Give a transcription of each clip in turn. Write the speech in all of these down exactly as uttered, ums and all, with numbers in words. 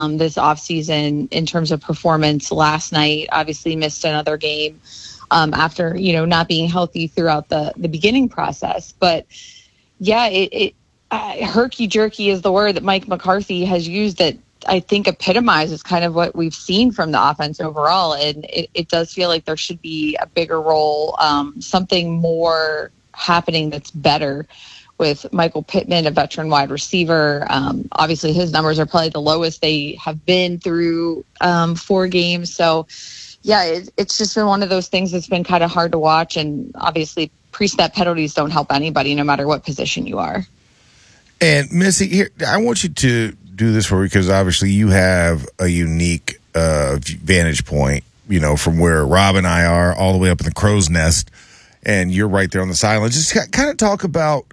um, this offseason in terms of performance. Last night, obviously missed another game um, after, you know, not being healthy throughout the, the beginning process. But, yeah, it, it uh, herky-jerky is the word that Mike McCarthy has used that I think epitomizes kind of what we've seen from the offense overall. And it, it does feel like there should be a bigger role, um, something more happening that's better with Michael Pittman, a veteran wide receiver. Um, obviously, his numbers are probably the lowest they have been through um, four games. So, yeah, it, it's just been one of those things that's been kind of hard to watch. And obviously, pre-snap penalties don't help anybody, no matter what position you are. And, Missy, here, I want you to do this for me because obviously you have a unique uh, vantage point, you know, from where Rob and I are all the way up in the crow's nest, and you're right there on the sideline. Just kind of talk about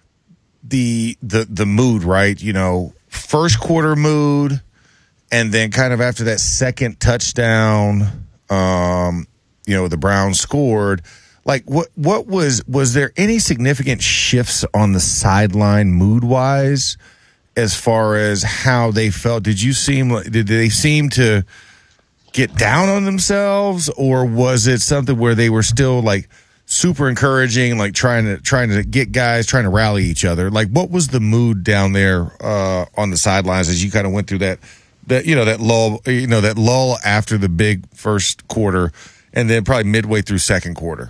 the the the mood, right? You know, first quarter mood, and then kind of after that second touchdown, um, you know, the Browns scored. Like, what what was was there any significant shifts on the sideline mood wise? As far as how they felt, did you seem did they seem to get down on themselves, or was it something where they were still like super encouraging, like trying to trying to get guys, trying to rally each other? Like, what was the mood down there uh, on the sidelines as you kind of went through that that you know that lull, you know that lull after the big first quarter, and then probably midway through second quarter?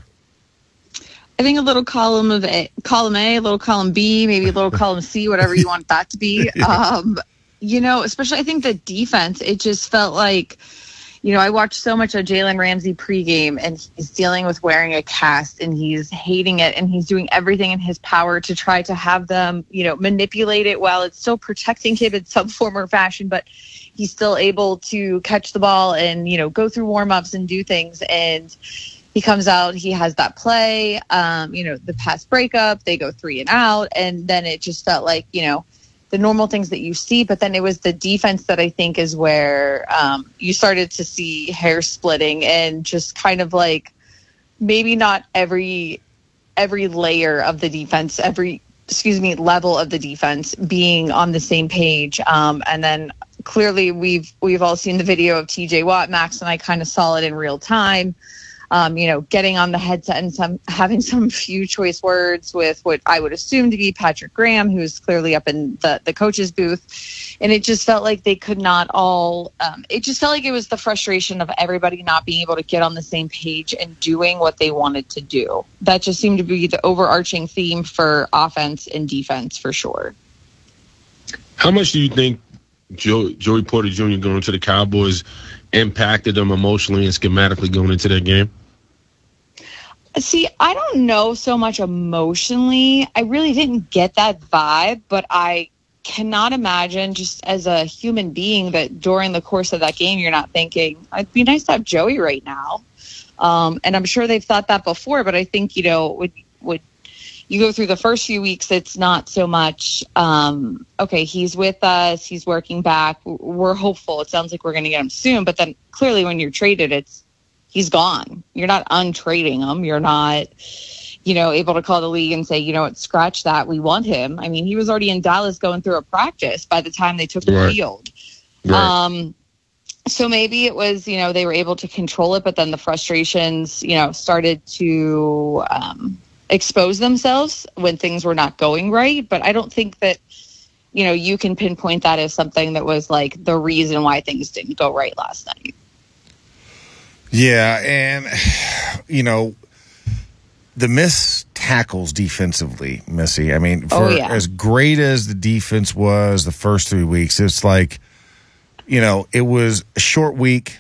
I think a little column of A, column A, a little column B, maybe a little column C, whatever you want that to be. Yeah. Um, you know, especially I think the defense, it just felt like, you know, I watched so much of Jalen Ramsey pregame, and he's dealing with wearing a cast, and he's hating it, and he's doing everything in his power to try to have them, you know, manipulate it while it's still protecting him in some form or fashion, but he's still able to catch the ball and, you know, go through warm-ups and do things. And he comes out, he has that play, um, you know, the pass breakup, they go three and out, and then it just felt like, you know, the normal things that you see. But then it was the defense that I think is where um, you started to see hair splitting and just kind of like maybe not every every layer of the defense, every, excuse me, level of the defense being on the same page. Um, and then clearly we've we've all seen the video of T J Watt. Max and I kind of saw it in real time. Um, you know, getting on the headset and some having some few choice words with what I would assume to be Patrick Graham, who's clearly up in the, the coach's booth. And it just felt like they could not all um, – it just felt like it was the frustration of everybody not being able to get on the same page and doing what they wanted to do. That just seemed to be the overarching theme for offense and defense for sure. How much do you think Joe, Joey Porter Junior going to the Cowboys impacted them emotionally and schematically going into that game? See, I don't know so much emotionally. I really didn't get that vibe, but I cannot imagine just as a human being that during the course of that game, you're not thinking, it'd be nice to have Joey right now. Um, and I'm sure they've thought that before, but I think, you know, would, would you go through the first few weeks, it's not so much, um, okay, he's with us, he's working back, we're hopeful. It sounds like we're going to get him soon. But then clearly when you're traded, it's, he's gone. You're not untrading him. You're not, you know, able to call the league and say, you know what, scratch that. We want him. I mean, he was already in Dallas going through a practice by the time they took the right. field. Right. Um, so maybe it was, you know, they were able to control it, but then the frustrations, you know, started to um, expose themselves when things were not going right. But I don't think that, you know, you can pinpoint that as something that was like the reason why things didn't go right last night. Yeah, and, you know, the missed tackles defensively, Missy. I mean, for oh, yeah. as great as the defense was the first three weeks, it's like, you know, it was a short week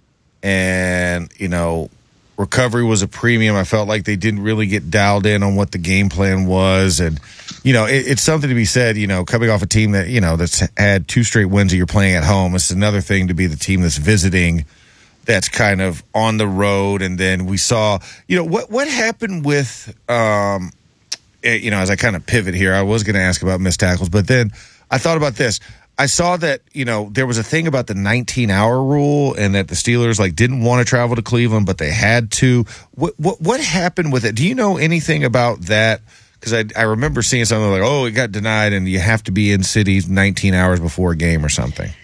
and, you know, recovery was a premium. I felt like they didn't really get dialed in on what the game plan was. And, you know, it, it's something to be said, you know, coming off a team that, you know, that's had two straight wins that you're playing at home. It's another thing to be the team that's visiting, that's kind of on the road. And then we saw, you know, what what happened with, um, you know, as I kind of pivot here, I was going to ask about missed tackles, but then I thought about this. I saw that, you know, there was a thing about the nineteen-hour rule and that the Steelers, like, didn't want to travel to Cleveland, but they had to. What what, what happened with it? Do you know anything about that? Because I, I remember seeing something like, oh, it got denied and you have to be in city nineteen hours before a game or something.